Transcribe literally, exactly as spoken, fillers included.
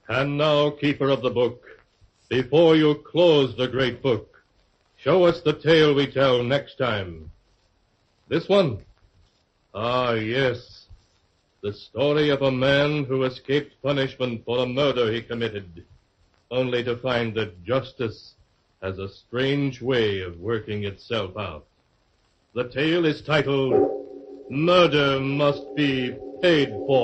And now, keeper of the book, before you close the great book, show us the tale we tell next time. This one? Ah, yes. The story of a man who escaped punishment for a murder he committed, only to find that justice has a strange way of working itself out. The tale is titled, Murder Must Be Paid For.